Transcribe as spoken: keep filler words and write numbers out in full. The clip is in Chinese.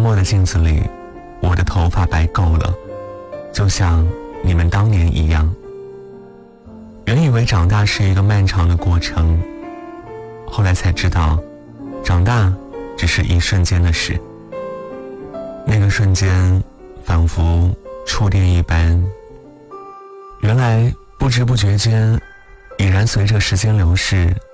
默的镜子里，我的头发白够了，就像你们当年一样。原以为长大是一个漫长的过程，后来才知道，长大只是一瞬间的事。那个瞬间仿佛触电一般，原来不知不觉间已然随着时间流逝